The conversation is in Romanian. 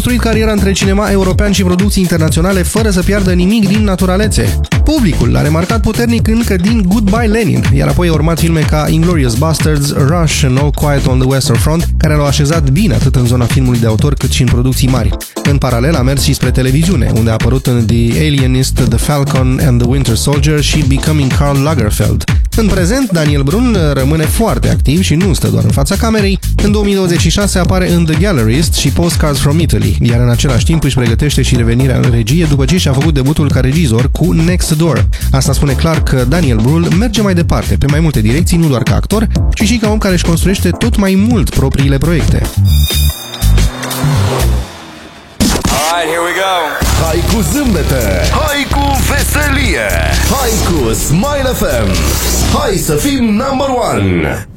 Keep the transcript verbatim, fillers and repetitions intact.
construit cariera între cinema european și producții internaționale fără să piardă nimic din naturalețe. Publicul l-a remarcat puternic încă din Goodbye Lenin, iar apoi a urmat filme ca Inglourious Basterds, Rush și All Quiet on the Western Front, care l-au așezat bine atât în zona filmului de autor cât și în producții mari. În paralel a mers și spre televiziune, unde a apărut în The Alienist, The Falcon and the Winter Soldier și Becoming Karl Lagerfeld. În prezent, Daniel Brühl rămâne foarte activ și nu stă doar în fața camerei. În două mii douăzeci și șase apare în The Gallerist și Postcards from Italy, iar în același timp își pregătește și revenirea în regie după ce și-a făcut debutul ca regizor cu Next Door. Asta spune clar că Daniel Brühl merge mai departe, pe mai multe direcții, nu doar ca actor, ci și ca om care își construiește tot mai mult propriile proiecte. Alright, here we go. Hai cu zâmbete, hai cu veselie, hai cu Smile F M. Hai să fim number one.